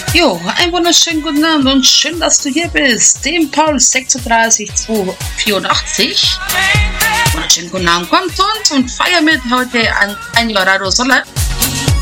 Jo, einen wunderschönen guten Abend und schön, dass du hier bist. Dem Paul 36284. Wunderschönen guten Abend, kommt und feier mit heute ein Año Raro Solar.